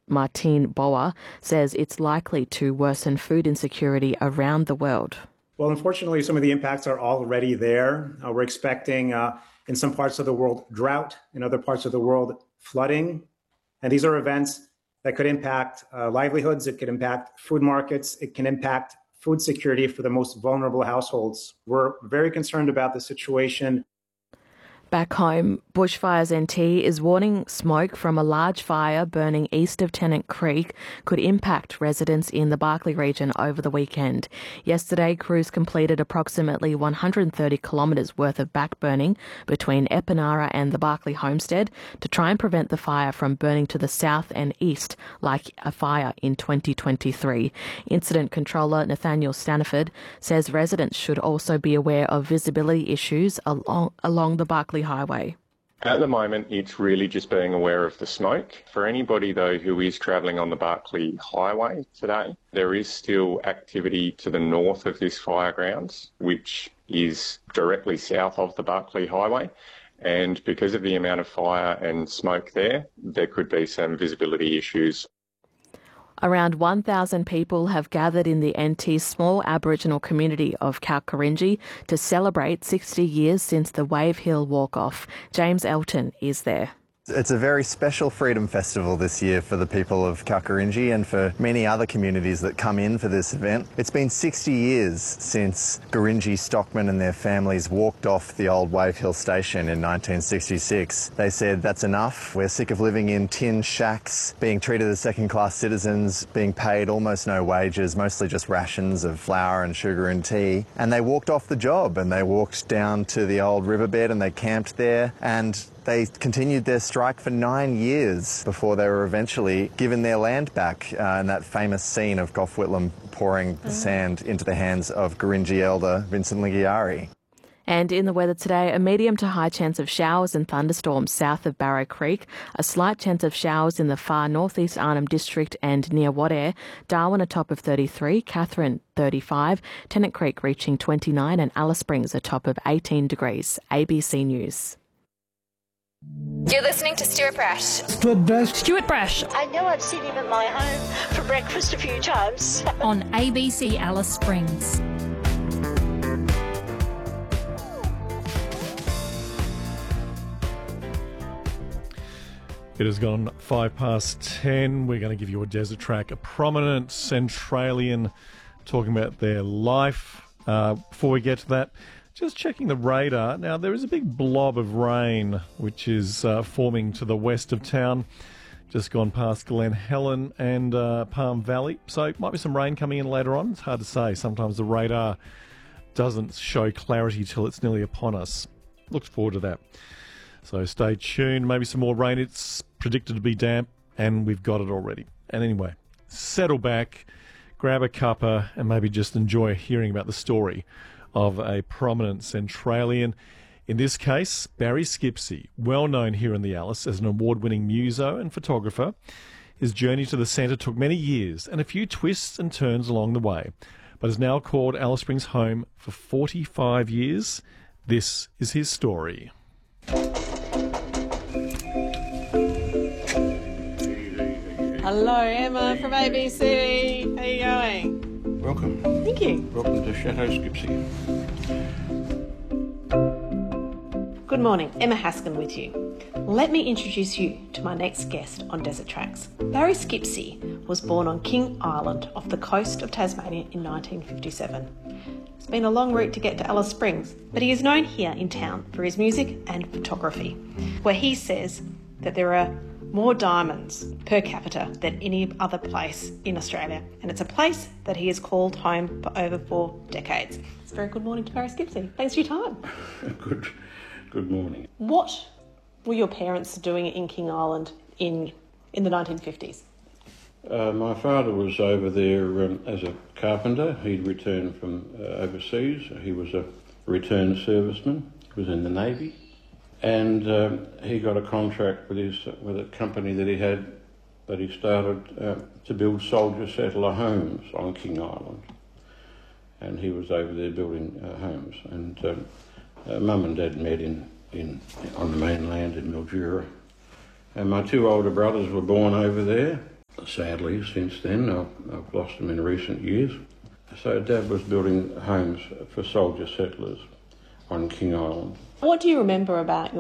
Martine Boer says it's likely to worsen food insecurity around the world. Well, unfortunately, some of the impacts are already there. We're expecting in some parts of the world drought, in other parts of the world flooding. And these are events that could impact livelihoods, it could impact food markets, it can impact food security for the most vulnerable households. We're very concerned about the situation. Back home, Bushfires NT is warning smoke from a large fire burning east of Tennant Creek could impact residents in the Barkly region over the weekend. Yesterday, crews completed approximately 130 kilometres worth of backburning between Epinara and the Barkly homestead to try and prevent the fire from burning to the south and east like a fire in 2023. Incident Controller Nathaniel Staniford says residents should also be aware of visibility issues along the Barkly Highway. At the moment, it's really just being aware of the smoke. For anybody, though, who is travelling on the Barkly Highway today, there is still activity to the north of this fire grounds, which is directly south of the Barkly Highway. And because of the amount of fire and smoke there could be some visibility issues. Around 1,000 people have gathered in the NT's small Aboriginal community of Kalkarinji to celebrate 60 years since the Wave Hill Walk-Off. James Elton is there. It's a very special Freedom Festival this year for the people of Kalkarinji and for many other communities that come in for this event. It's been 60 years since Gurindji stockmen and their families walked off the old Wave Hill station in 1966. They said, that's enough. We're sick of living in tin shacks, being treated as second-class citizens, being paid almost no wages, mostly just rations of flour and sugar and tea. And they walked off the job and they walked down to the old riverbed and they camped there, and they continued their strike for 9 years before they were eventually given their land back in that famous scene of Gough Whitlam pouring the sand into the hands of Gurindji elder Vincent Lingiari. And in the weather today, a medium to high chance of showers and thunderstorms south of Barrow Creek, a slight chance of showers in the far northeast Arnhem District and near Wadair, Darwin a top of 33, Katherine 35, Tennant Creek reaching 29 and Alice Springs a top of 18 degrees. ABC News. You're listening to Stuart Brash. Stuart Brash. I know I've seen him at my home for breakfast a few times. On ABC Alice Springs. It has gone 10:05. We're going to give you a desert track, a prominent Centralian talking about their life. Before we get to that, just checking the radar. Now, there is a big blob of rain which is forming to the west of town, just gone past Glen Helen and Palm Valley. So might be some rain coming in later on. It's hard to say. Sometimes the radar doesn't show clarity till it's nearly upon us. Look forward to that. So stay tuned. Maybe some more rain. It's predicted to be damp, and we've got it already. And anyway, settle back, grab a cuppa, and maybe just enjoy hearing about the story of a prominent Centralian. In this case, Barry Skipsey, well known here in the Alice as an award-winning muso and photographer. His journey to the centre took many years and a few twists and turns along the way, but has now called Alice Springs home for 45 years. This is his story. Hello, Emma from ABC. How are you going? Welcome. Thank you. Welcome to Chateau Skipsey. Good morning, Emma Haskin with you. Let me introduce you to my next guest on Desert Tracks. Barry Skipsey was born on King Island off the coast of Tasmania in 1957. It's been a long route to get to Alice Springs, but he is known here in town for his music and photography, where he says that there are more diamonds per capita than any other place in Australia, and it's a place that he has called home for over 4 decades. It's a very good morning to Barry Skipsey. Thanks for your time. Good morning. What were your parents doing in King Island in the 1950s? My father was over there as a carpenter. He'd returned from overseas. He was a returned serviceman. He was in the Navy. And he got a contract with a company that he started to build soldier settler homes on King Island. And he was over there building homes. And Mum and Dad met on the mainland in Mildura. And my 2 older brothers were born over there. Sadly, since then, I've lost them in recent years. So Dad was building homes for soldier settlers on King Island. What do you remember about